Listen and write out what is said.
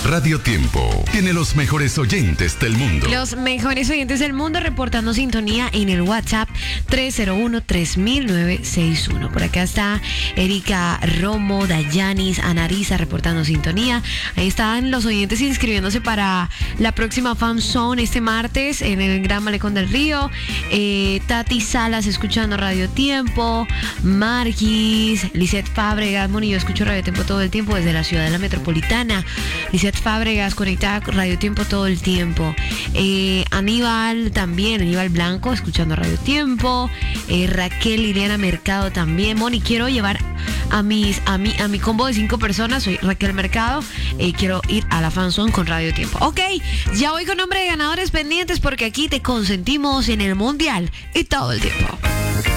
Radio Tiempo tiene los mejores oyentes del mundo. Los mejores oyentes del mundo reportando sintonía en el WhatsApp 301-3000-961. Por acá está Erika Romo, Dayanis, Anarisa reportando sintonía. Ahí están los oyentes inscribiéndose para la próxima Fan Zone este martes en el Gran Malecón del Río. Tati Salas escuchando Radio Tiempo. Marquis, Lisette Fábregas, Moni, yo escucho Radio Tiempo todo el tiempo desde la ciudad de la metropolitana. Lisette Fábregas conectada con Radio Tiempo todo el tiempo. Aníbal también, Aníbal Blanco escuchando Radio Tiempo. Raquel Liliana Mercado también. Moni, quiero llevar a mi combo de 5 personas. Soy Raquel Mercado. Quiero ir a la Fan Zone con Radio Tiempo. Ok, ya voy con nombre de ganadores pendientes porque aquí te consentimos en el mundial y todo el tiempo.